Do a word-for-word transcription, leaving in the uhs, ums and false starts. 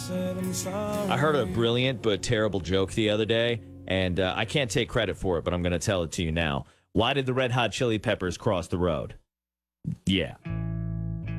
I heard a brilliant but terrible joke the other day, and uh, I can't take credit for it, but I'm going to tell it to you now. Why did the Red Hot Chili Peppers cross the road? Yeah.